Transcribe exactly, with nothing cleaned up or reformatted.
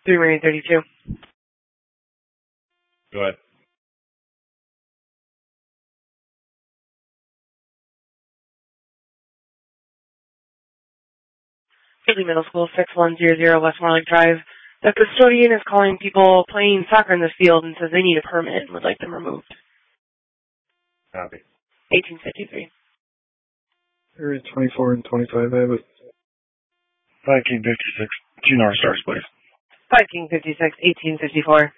three Marine thirty-two. Go ahead. Ridley Middle School, six one zero zero Westmoreland Drive. The custodian is calling people playing soccer in this field and says they need a permit and would like them removed. Copy. eighteen fifty-three. Area twenty-four and twenty-five, I have it. five King fifty-six, two North Stars, please. five King fifty-six, eighteen fifty-four.